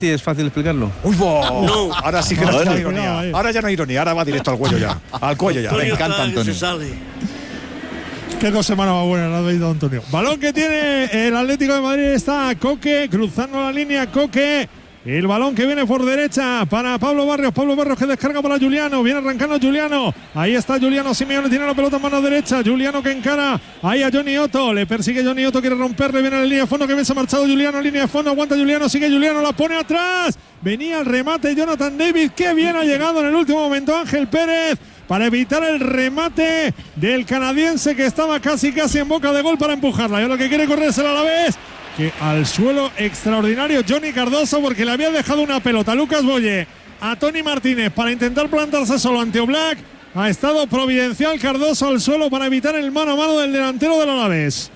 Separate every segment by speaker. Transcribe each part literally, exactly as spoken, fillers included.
Speaker 1: Sí, es fácil explicarlo.
Speaker 2: Uy, no. Ahora sí que no hay ironía. Ahora ya no hay ironía, ahora va directo al cuello ya. Al cuello ya.
Speaker 3: Me encanta Antonio.
Speaker 4: Qué dos semanas más buenas ha venido Antonio. Balón que tiene el Atlético de Madrid, está Coque cruzando la línea. Coque, el balón que viene por derecha para Pablo Barrios. Pablo Barrios que descarga para Juliano. Viene arrancando Juliano. Ahí está Juliano Simeone. Tiene la pelota en mano derecha. Juliano que encara ahí a Johnny Otto. Le persigue Johnny Otto. Quiere romperle. Viene a la línea de fondo. Que bien se ha marchado Juliano. Línea de fondo. Aguanta Juliano. Sigue Juliano. La pone atrás. Venía el remate Jonathan David. Qué bien ha llegado en el último momento Ángel Pérez para evitar el remate del canadiense que estaba casi casi en boca de gol para empujarla. Y ahora que quiere correrse a la vez. Que al suelo extraordinario Johnny Cardoso, porque le había dejado una pelota a Lucas Boye, a Tony Martínez para intentar plantarse solo ante Oblak. Ha estado providencial Cardoso al suelo para evitar el mano a mano del delantero del Alavés.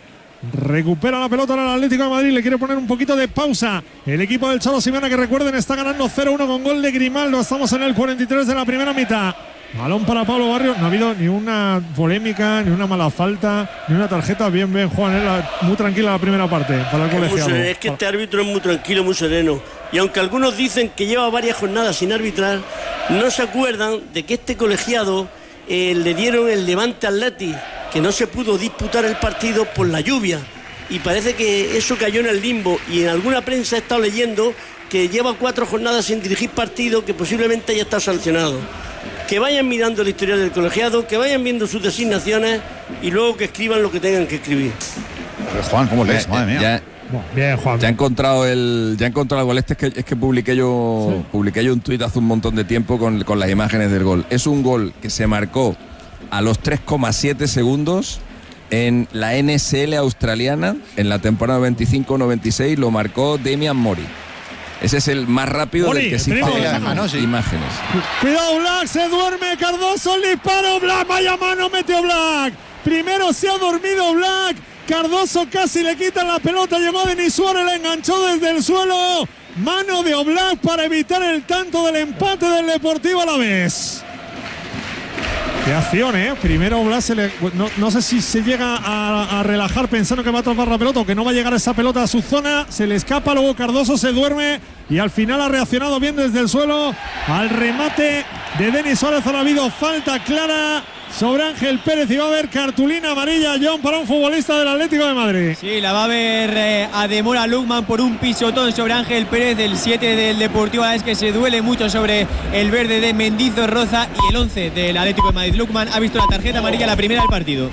Speaker 4: Recupera la pelota el Atlético de Madrid, le quiere poner un poquito de pausa el equipo del Cholo Simeone, que recuerden está ganando cero uno con gol de Grimaldo. Estamos en el cuarenta y tres de la primera mitad. Balón para Pablo Barrios. No ha habido ni una polémica, ni una mala falta, ni una tarjeta. Bien, bien, Juan. Era muy tranquila la primera parte para el colegiado.
Speaker 3: Es que este árbitro es muy tranquilo, muy sereno. Y aunque algunos dicen que lleva varias jornadas sin arbitrar, no se acuerdan de que este colegiado eh, le dieron el Levante Athletic, que no se pudo disputar el partido por la lluvia. Y parece que eso cayó en el limbo. Y en alguna prensa he estado leyendo que lleva cuatro jornadas sin dirigir partido, que posiblemente haya estado sancionado. Que vayan mirando el historial del colegiado, que vayan viendo sus designaciones y luego que escriban lo que tengan que escribir.
Speaker 2: Pero Juan, ¿cómo lees? Madre mía.
Speaker 5: Ya,
Speaker 4: bueno, bien, Juan.
Speaker 5: Ya he encontrado el, ya he encontrado el gol. Este es que, es que publiqué yo, sí. publiqué yo un tuit hace un montón de tiempo con, con las imágenes del gol. Es un gol que se marcó a los tres coma siete segundos en la N S L australiana en la temporada noventa y cinco noventa y seis. Lo marcó Damian Mori. Ese es el más rápido Mori, del que existe en sí. imágenes.
Speaker 4: Cuidado, Black, se duerme Cardoso, el disparo, Black, vaya mano, metió Black. Primero se ha dormido Black, Cardoso casi le quita la pelota, llegó a Denis Suárez, la enganchó desde el suelo. Mano de Oblak para evitar el tanto del empate del Deportivo Alavés. Qué acción, ¿eh? Primero Oblak se le, no, no sé si se llega a, a relajar pensando que va a atrapar la pelota o que no va a llegar esa pelota a su zona. Se le escapa, luego Cardoso se duerme y al final ha reaccionado bien desde el suelo al remate de Denis Suárez. Ha habido falta clara sobre Ángel Pérez y va a haber cartulina amarilla, John, para un futbolista del Atlético de Madrid.
Speaker 6: Sí, la va a ver eh, Ademora Lukman por un pisotón sobre Ángel Pérez, del siete del Deportivo. Es que se duele mucho sobre el verde de Mendizorroza, y el once del Atlético de Madrid. Lukman ha visto la tarjeta amarilla, la primera del partido.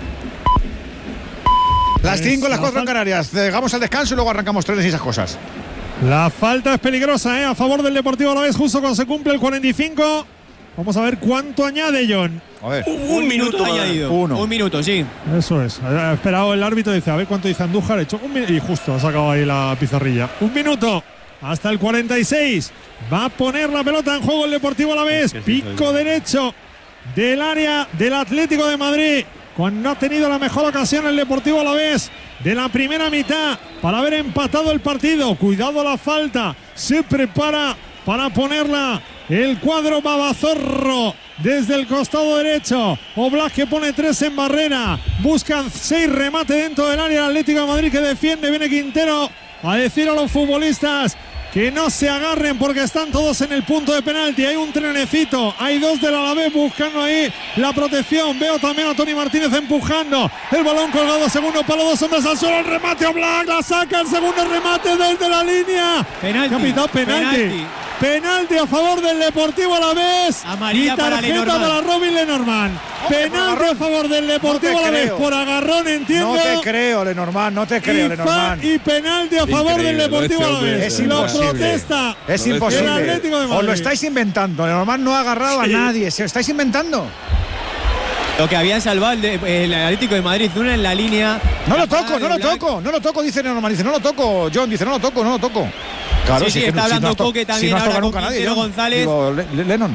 Speaker 2: Las cinco, las cuatro en Canarias. Llegamos al descanso y luego arrancamos trenes y esas cosas.
Speaker 4: La falta es peligrosa, ¿eh? A favor del Deportivo Alavés, justo cuando se cumple el cuarenta y cinco. Vamos a ver cuánto añade John.
Speaker 2: A ver.
Speaker 6: Un, un minuto, minuto añadido.
Speaker 2: Uno.
Speaker 6: Un minuto, sí.
Speaker 4: Eso es. Ha esperado el árbitro, dice, a ver cuánto dice Andújar. Ha hecho un minuto y justo ha sacado ahí la pizarrilla. Un minuto. Hasta el cuarenta y seis. Va a poner la pelota en juego el Deportivo Alavés. Pico derecho del área del Atlético de Madrid. Cuando ha tenido la mejor ocasión el Deportivo Alavés de la primera mitad para haber empatado el partido. Cuidado la falta. Se prepara para ponerla el cuadro Babazorro desde el costado derecho. Oblak que pone tres en barrera. Buscan seis remate dentro del área. El Atlético de Madrid que defiende. Viene Quintero a decir a los futbolistas que no se agarren porque están todos en el punto de penalti. Hay un trenecito, hay dos del Alavés buscando ahí la protección. Veo también a Tony Martínez empujando el balón colgado, segundo palo, dos hombres al suelo, el remate Oblak, la saca, el segundo remate desde la línea.
Speaker 6: Penalti,
Speaker 4: Capitán, penalti. penalti. Penalti a favor del Deportivo Alavés.
Speaker 6: Amarilla
Speaker 4: y tarjeta
Speaker 6: para,
Speaker 4: para Robin Lenormand. Penalti a favor del Deportivo no Alavés por agarrón, entiendo.
Speaker 2: No te creo, Lenormand, no te creo,
Speaker 4: y
Speaker 2: Lenormand.
Speaker 4: Y penalti a favor
Speaker 5: Increíble,
Speaker 4: del Deportivo Alavés.
Speaker 2: Es imposible.
Speaker 4: Lo protesta.
Speaker 2: Es imposible.
Speaker 4: El Atlético de Madrid.
Speaker 2: Os lo estáis inventando. Lenormand no ha agarrado sí. a nadie. Se lo estáis inventando.
Speaker 6: Lo que habían salvado el, de, el Atlético de Madrid, una en la línea.
Speaker 2: No lo toco, no lo toco, no lo toco, dice Lenormand. Dice, no lo toco. John dice, no lo toco, no lo toco.
Speaker 6: Claro, sí, sí, si está hablando si no Coque también,
Speaker 2: si no
Speaker 6: ahora con
Speaker 2: nadie,
Speaker 6: Quintero González.
Speaker 2: Digo, Le Lennon.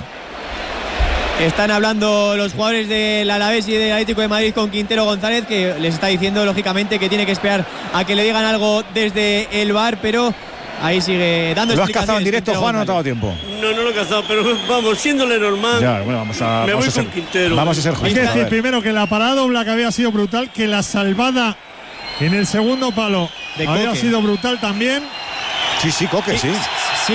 Speaker 6: Están hablando los jugadores del Alavés y del Atlético de Madrid con Quintero González, que les está diciendo lógicamente que tiene que esperar a que le digan algo desde el V A R, pero ahí sigue dando
Speaker 2: explicaciones. ¿Lo has
Speaker 6: explicaciones.
Speaker 2: cazado en directo, Juan, o no te ha dado tiempo?
Speaker 3: No, no lo he cazado, pero vamos, siéndole normal.
Speaker 2: Ya, bueno, vamos a,
Speaker 3: me
Speaker 2: vamos
Speaker 3: voy
Speaker 2: a ser,
Speaker 3: con Quintero.
Speaker 2: Vamos a ser justos.
Speaker 4: Hay que decir primero que la parada Oblak había sido brutal, que la salvada en el segundo palo
Speaker 6: de
Speaker 4: había
Speaker 6: Coque.
Speaker 4: sido brutal también.
Speaker 2: Sí, sí, Coque, sí.